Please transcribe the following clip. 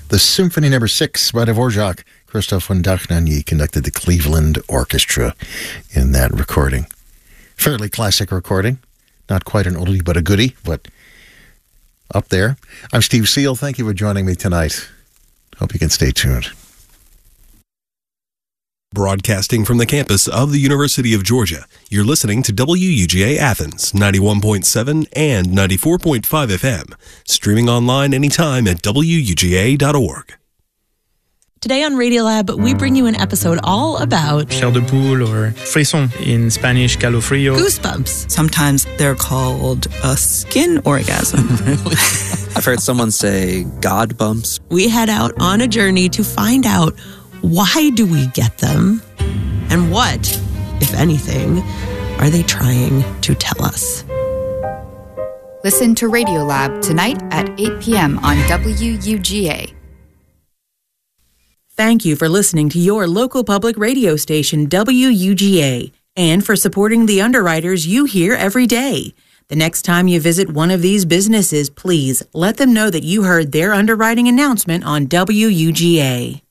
the Symphony No. 6 by Dvorak. Christoph von Dohnanyi conducted the Cleveland Orchestra in that recording. Fairly classic recording. Not quite an oldie, but a goodie, but up there. I'm Steve Seal. Thank you for joining me tonight. Hope you can stay tuned. Broadcasting from the campus of the University of Georgia, you're listening to WUGA Athens, 91.7 and 94.5 FM. Streaming online anytime at WUGA.org. Today on Radiolab, we bring you an episode all about chair de poule, or frisson in Spanish, calofrío. Goosebumps. Sometimes they're called a skin orgasm. Really? I've heard someone say God bumps. We head out on a journey to find out, why do we get them? And what, if anything, are they trying to tell us? Listen to Radiolab tonight at 8 p.m. on WUGA. Thank you for listening to your local public radio station, WUGA, and for supporting the underwriters you hear every day. The next time you visit one of these businesses, please let them know that you heard their underwriting announcement on WUGA.